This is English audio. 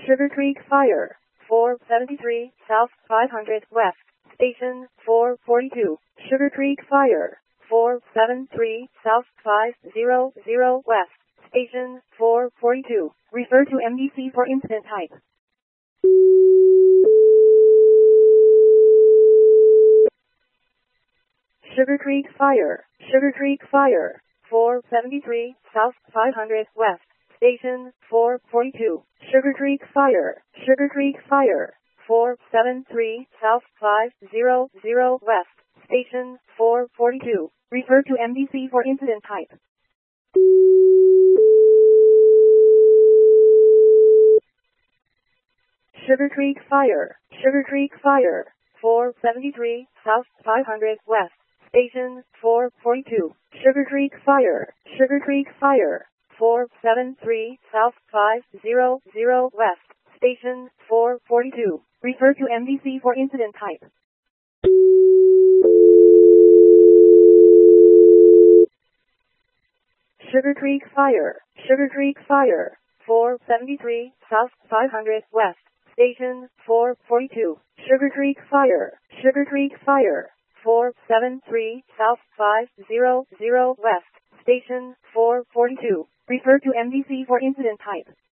Sugar Creek Fire, 473 South 500 West, Station 442. Sugar Creek Fire, 473 South 500 West, Station 442. Refer to MDC for incident type. Sugar Creek Fire, Sugar Creek Fire, 473 South 500 West, Station 442. Sugar Creek Fire, Sugar Creek Fire, 473 South 500 West, Station 442. Refer to MDC for incident type. Sugar Creek Fire, Sugar Creek Fire, 473 South 500 West, Station 442. Sugar Creek Fire, Sugar Creek Fire, 473 South 500 West, Station 442. Refer to MDC for incident type. Sugar Creek Fire, Sugar Creek Fire, 473 South 500 West, Station 442. Sugar Creek Fire, Sugar Creek Fire, 473 South 500 West, Station 442. Refer to MDC for incident type.